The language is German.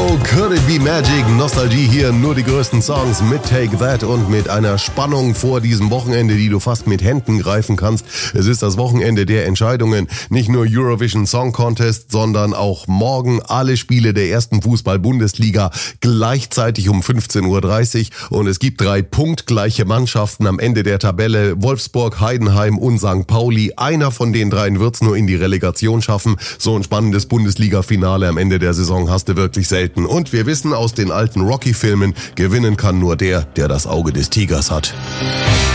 Oh, could it be magic? Nostalgie hier, nur die größten Songs mit Take That und mit einer Spannung vor diesem Wochenende, die du fast mit Händen greifen kannst. Es ist das Wochenende der Entscheidungen. Nicht nur Eurovision Song Contest, sondern auch morgen alle Spiele der ersten Fußball-Bundesliga gleichzeitig um 15.30 Uhr. Und es gibt 3 punktgleiche Mannschaften am Ende der Tabelle. Wolfsburg, Heidenheim und St. Pauli. Einer von den 3 wird's nur in die Relegation schaffen. So ein spannendes Bundesliga-Finale am Ende der Saison hast du wirklich selten. Und wir wissen aus den alten Rocky-Filmen, gewinnen kann nur der das Auge des Tigers hat.